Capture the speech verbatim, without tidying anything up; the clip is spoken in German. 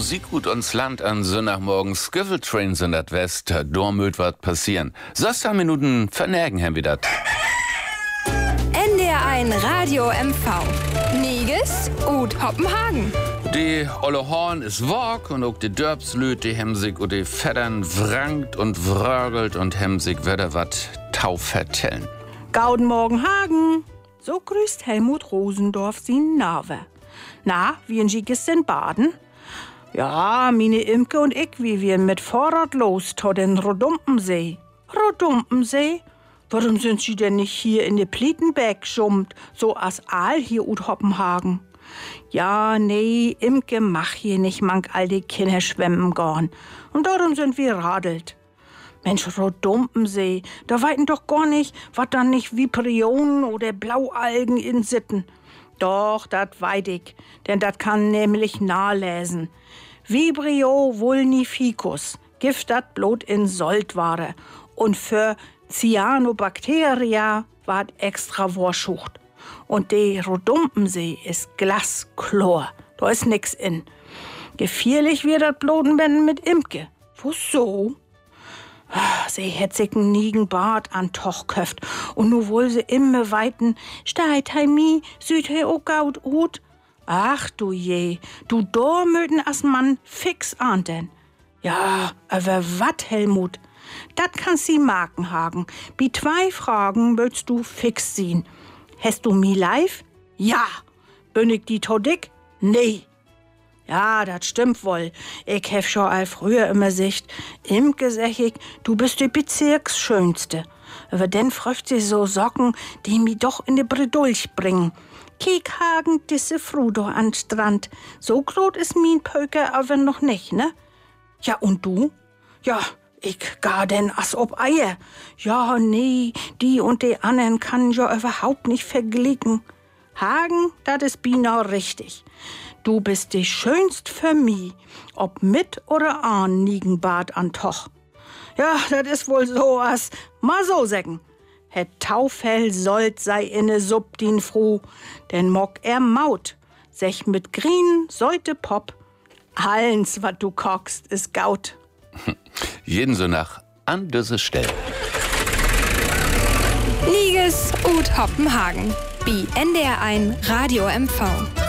Musik gut uns Land an Sonntagmorgen Skiffle-Train sind das West, da möt wat passieren. sechzehn Minuten vernägen haben wir dat. N D R eins Radio M V. Niges und Hoppenhagen. Die olle Horn ist wog und auch die Dörbslüt, die Hemsig und die Feddern wrangt und wrögelt und Hemsig würde wat tau vertellen. Gauden Morgen Hagen. So grüßt Helmut Rosendorf sin Nave. Na, wie ein Schickes in Baden? Ja, meine Imke und ich, wie wir mit Vorrat los to den Rodumpensee. Rodumpensee? Warum sind sie denn nicht hier in de Plietenberg schummt, so as Aal hier ut Hoppenhagen? Ja, nee, Imke mach hier nicht mank all die Kinder schwemmen gorn. Und darum sind wir radelt. Mensch, Rodumpensee, da weiten doch gar nicht, wat dann nicht Vibrionen oder Blaualgen in Sitten. Doch, dat weit ich, denn dat kann nämlich nahläsen. Vibrio vulnificus, Gift dat Blut in Soldware. Und für Cyanobacteria ward extra Worschucht. Und de Rodumpensee ist Glaschlor, da ist nix in. Gefährlich wird dat Blodenbänden mit Imke. Wo so? Sie hätt sich n nigen Bart an Toch köft und nu wohl sie immer weiten steit hei mi, süd hei o gaut ut. Ach du je, du do möten as Mann fix ahnden. Ja, aber wat, Helmut? Dat kannst sie Marken hagen. Bi zwei Fragen willst du fix sehen. Hast du mi live? Ja. Bin ich die to dick? Nee. Ja, dat stimmt wohl. Ich hef schon all früher immer sicht. Imke sag ich, du bist die Bezirksschönste. Aber denn fröcht sie so Socken, die mi doch in de Bredulch bringen. Kiek hagen disse Frudo an Strand. So grot is min Pöker aber noch nicht, ne? Ja, und du? Ja, ich gar denn as ob Eier. Ja, nee, die und die anderen kann ja überhaupt nicht verglichen. Hagen, dat is bina richtig. Du bist die schönst für mi, ob mit oder an Niegenbart an Toch. Ja, dat is wohl so as, mal so sägen. Het Taufell sollt sei inne Subdin froh, denn mock er maut, sech mit Grien sollte Pop. Allens, wat du kockst, is gaut. Jeden so nach an diese Stelle. Niges und Hoppenhagen. Bi N D R eins Radio M V.